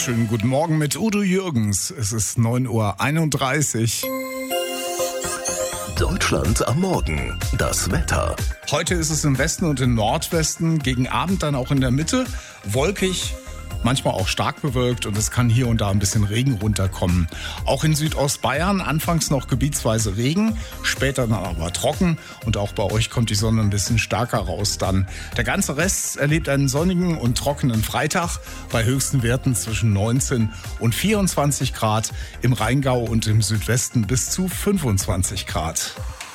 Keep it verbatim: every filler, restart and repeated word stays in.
Schönen guten Morgen mit Udo Jürgens. Es ist neun Uhr einunddreißig. Deutschland am Morgen. Das Wetter. Heute ist es im Westen und im Nordwesten, gegen Abend dann auch in der Mitte, wolkig, manchmal auch stark bewölkt und es kann hier und da ein bisschen Regen runterkommen. Auch in Südostbayern anfangs noch gebietsweise Regen, später dann aber trocken und auch bei euch kommt die Sonne ein bisschen stärker raus dann. Der ganze Rest erlebt einen sonnigen und trockenen Freitag bei höchsten Werten zwischen neunzehn und vierundzwanzig Grad, im Rheingau und im Südwesten bis zu fünfundzwanzig Grad.